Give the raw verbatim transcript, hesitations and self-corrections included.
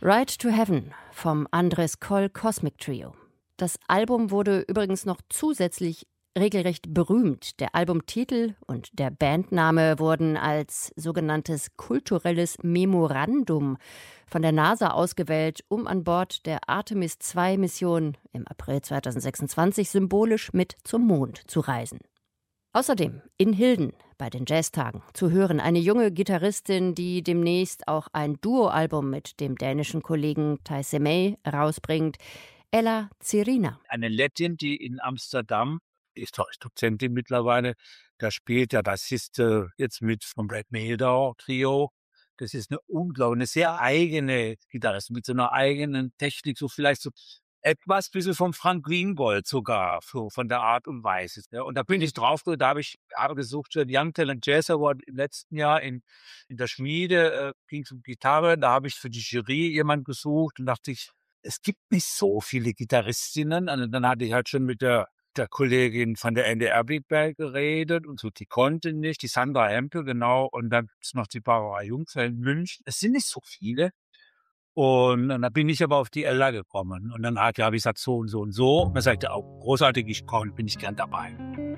Ride to Heaven vom Andres Coll Cosmic Trio. Das Album wurde übrigens noch zusätzlich regelrecht berühmt. Der Albumtitel und der Bandname wurden als sogenanntes kulturelles Memorandum von der NASA ausgewählt, um an Bord der Artemis zwei Mission im April zweitausendsechsundzwanzig symbolisch mit zum Mond zu reisen. Außerdem in Hilden bei den Jazztagen zu hören eine junge Gitarristin, die demnächst auch ein Duoalbum mit dem dänischen Kollegen Thijs Semey rausbringt, Ella Zirina. Eine Lettin, die in Amsterdam, ist doch Dozentin mittlerweile, da spielt der Bassist äh, jetzt mit vom Brad Mehldau Trio. Das ist eine unglaubliche, eine sehr eigene Gitarristin mit so einer eigenen Technik, so vielleicht so etwas bisschen vom Frank Greengold sogar, so von der Art und Weise. Ja, und da bin ich drauf, da habe ich habe gesucht für den Young Talent Jazz Award im letzten Jahr in, in der Schmiede, äh, ging es um Gitarre, da habe ich für die Jury jemand gesucht und dachte ich, es gibt nicht so viele Gitarristinnen. Und dann hatte ich halt schon mit der, der Kollegin von der N D R Big Band geredet und so, die konnte nicht, die Sandra Hempel, genau, und dann ist noch die Barbara Jungfeld in München. Es sind nicht so viele. Und dann bin ich aber auf die Ella gekommen. Und dann habe ich gesagt, so und so und so. Und man sagte auch, großartig, ich komme, bin ich gern dabei.